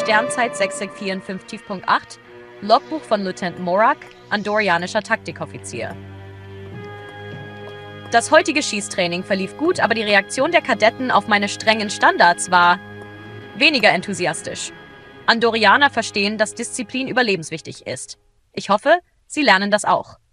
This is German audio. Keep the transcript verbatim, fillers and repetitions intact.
Sternzeit sechs sechs vierundfünfzig Punkt acht, Logbuch von Lieutenant Morak, andorianischer Taktikoffizier. Das heutige Schießtraining verlief gut, aber die Reaktion der Kadetten auf meine strengen Standards war weniger enthusiastisch. Andorianer verstehen, dass Disziplin überlebenswichtig ist. Ich hoffe, sie lernen das auch.